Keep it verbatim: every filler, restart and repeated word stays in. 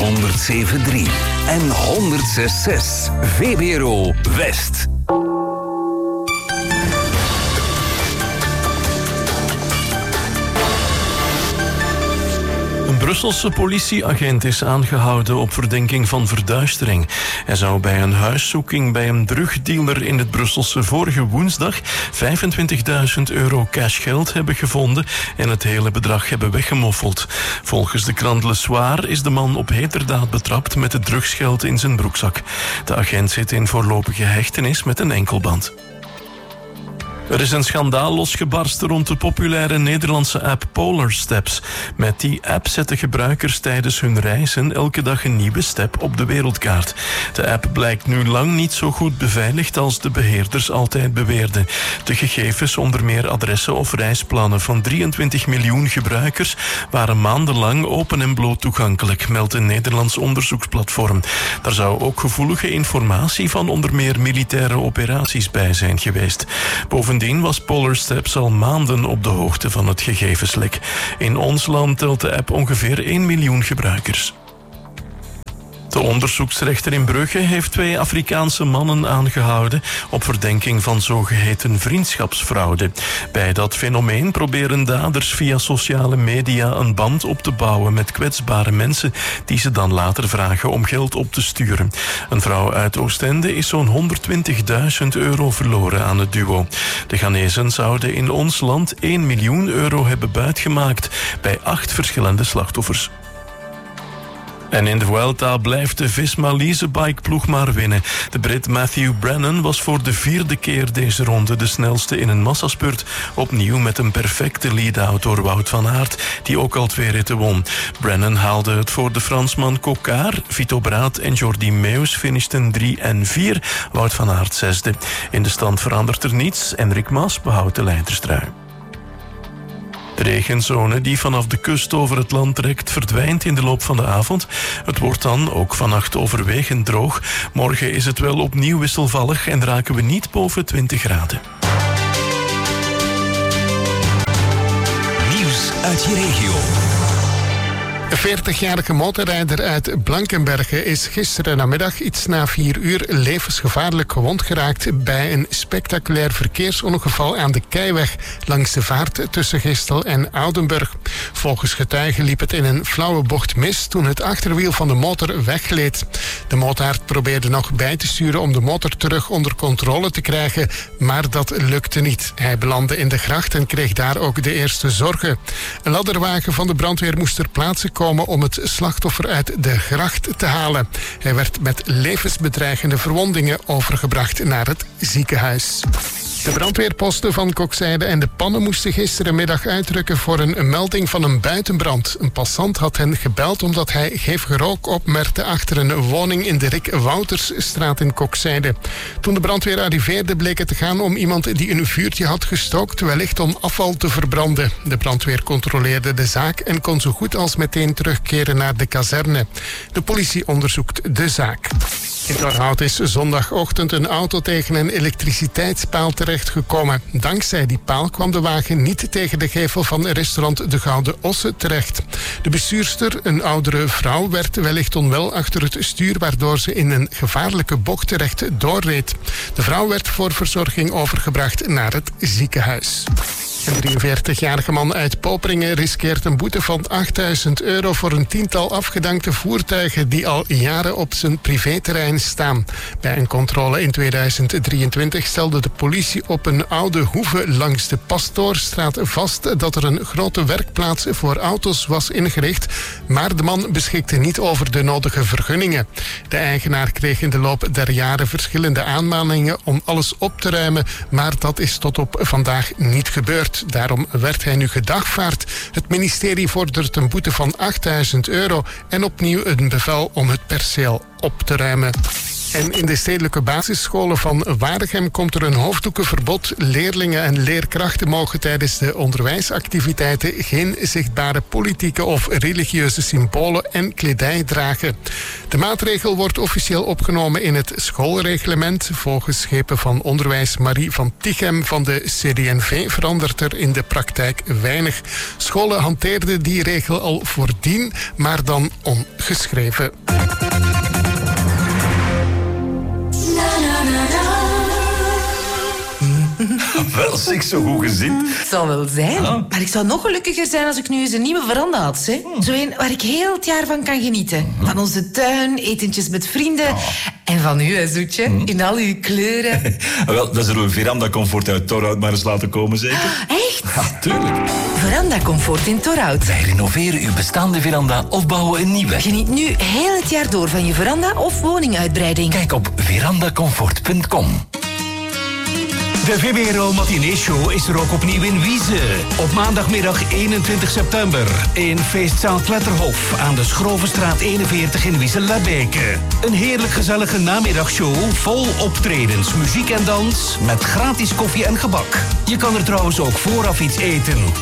honderdzeven komma drie en honderdzes komma zes. V B R O West. Een Brusselse politieagent is aangehouden op verdenking van verduistering. Hij zou bij een huiszoeking bij een drugdealer in het Brusselse vorige woensdag vijfentwintigduizend euro cashgeld hebben gevonden en het hele bedrag hebben weggemoffeld. Volgens de krant Le Soir is de man op heterdaad betrapt met het drugsgeld in zijn broekzak. De agent zit in voorlopige hechtenis met een enkelband. Er is een schandaal losgebarsten rond de populaire Nederlandse app Polar Steps. Met die app zetten gebruikers tijdens hun reizen elke dag een nieuwe step op de wereldkaart. De app blijkt nu lang niet zo goed beveiligd als de beheerders altijd beweerden. De gegevens, onder meer adressen of reisplannen van drieëntwintig miljoen gebruikers, waren maandenlang open en bloot toegankelijk, meldt een Nederlands onderzoeksplatform. Daar zou ook gevoelige informatie van onder meer militaire operaties bij zijn geweest. Bovendien Bovendien was Polar Steps al maanden op de hoogte van het gegevenslek. In ons land telt de app ongeveer één miljoen gebruikers. De onderzoeksrechter in Brugge heeft twee Afrikaanse mannen aangehouden op verdenking van zogeheten vriendschapsfraude. Bij dat fenomeen proberen daders via sociale media een band op te bouwen met kwetsbare mensen die ze dan later vragen om geld op te sturen. Een vrouw uit Oostende is zo'n honderdtwintigduizend euro verloren aan het duo. De Ghanezen zouden in ons land één miljoen euro hebben buitgemaakt bij acht verschillende slachtoffers. En in de Vuelta blijft de Visma-Leasebike-ploeg maar winnen. De Brit Matthew Brennan was voor de vierde keer deze ronde de snelste in een massaspurt. Opnieuw met een perfecte lead-out door Wout van Aert, die ook al twee ritten won. Brennan haalde het voor de Fransman Coquard. Vito Braat en Jordi Meeus finishten drie en vier. Wout van Aert zesde. In de stand verandert er niets. Enric Mas behoudt de leiderstrui. De regenzone die vanaf de kust over het land trekt verdwijnt in de loop van de avond. Het wordt dan ook vannacht overwegend droog. Morgen is het wel opnieuw wisselvallig en raken we niet boven twintig graden. Nieuws uit je regio. Een veertigjarige motorrijder uit Blankenberge is gisteren namiddag iets na vier uur levensgevaarlijk gewond geraakt bij een spectaculair verkeersongeval aan de Keiweg langs de vaart tussen Gistel en Oudenburg. Volgens getuigen liep het in een flauwe bocht mis toen het achterwiel van de motor weggleed. De motarд probeerde nog bij te sturen om de motor terug onder controle te krijgen, maar dat lukte niet. Hij belandde in de gracht en kreeg daar ook de eerste zorgen. Een ladderwagen van de brandweer moest ter plaatse komen om het slachtoffer uit de gracht te halen. Hij werd met levensbedreigende verwondingen overgebracht naar het ziekenhuis. De brandweerposten van Kokzijde en De Pannen moesten gisterenmiddag uitrukken voor een melding van een buitenbrand. Een passant had hen gebeld omdat hij gevige rook opmerkte achter een woning in de Rick Woutersstraat in Kokzijde. Toen de brandweer arriveerde bleek het te gaan om iemand die een vuurtje had gestookt, wellicht om afval te verbranden. De brandweer controleerde de zaak en kon zo goed als meteen terugkeren naar de kazerne. De politie onderzoekt de zaak. In Torhout is zondagochtend een auto tegen een elektriciteitspaal terechtgekomen. Dankzij die paal kwam de wagen niet tegen de gevel van restaurant De Gouden Osse terecht. De bestuurster, een oudere vrouw, werd wellicht onwel achter het stuur, waardoor ze in een gevaarlijke bocht terecht doorreed. De vrouw werd voor verzorging overgebracht naar het ziekenhuis. Een drieënveertigjarige man uit Poperingen riskeert een boete van achtduizend euro voor een tiental afgedankte voertuigen die al jaren op zijn privéterrein staan. Bij een controle in tweeduizend drieëntwintig stelde de politie op een oude hoeve langs de Pastoorstraat vast dat er een grote werkplaats voor auto's was ingericht, maar de man beschikte niet over de nodige vergunningen. De eigenaar kreeg in de loop der jaren verschillende aanmaningen om alles op te ruimen, maar dat is tot op vandaag niet gebeurd. Daarom werd hij nu gedagvaard. Het ministerie vordert een boete van achtduizend euro en opnieuw een bevel om het perceel op te ruimen. En in de stedelijke basisscholen van Waregem komt er een hoofddoekenverbod. Leerlingen en leerkrachten mogen tijdens de onderwijsactiviteiten geen zichtbare politieke of religieuze symbolen en kledij dragen. De maatregel wordt officieel opgenomen in het schoolreglement. Volgens schepen van onderwijs Marie van Tichem van de C D N V verandert er in de praktijk weinig. Scholen hanteerden die regel al voordien, maar dan ongeschreven. Wel, zeg, zo goed gezind. Het zal wel zijn. Ah. Maar ik zou nog gelukkiger zijn als ik nu eens een nieuwe veranda had. Hè? Hmm. Zo een waar ik heel het jaar van kan genieten. Van onze tuin, etentjes met vrienden. Oh. En van u, hè, Zoetje. Hmm. In al uw kleuren. Wel, dan zullen we Veranda Comfort uit Torhout maar eens laten komen, zeker? Echt? Ja, tuurlijk. Veranda Comfort in Torhout. Wij renoveren uw bestaande veranda of bouwen een nieuwe. Geniet nu heel het jaar door van je veranda of woninguitbreiding. Kijk op verandacomfort punt com. De V B R O Matinee Show is er ook opnieuw in Wieze. Op maandagmiddag eenentwintig september in feestzaal Kletterhof aan de Schrovenstraat eenenveertig in Wieze-Lebbeke. Een heerlijk gezellige namiddagshow vol optredens, muziek en dans met gratis koffie en gebak. Je kan er trouwens ook vooraf iets eten.